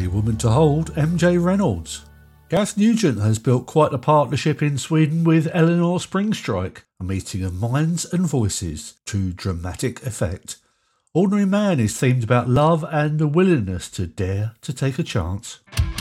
A Woman to Hold, MJ Reynolds. Gareth Nugent has built quite a partnership in Sweden with Eleanor Springstrike, a meeting of minds and voices to dramatic effect. Ordinary Man is themed about love and the willingness to dare to take a chance.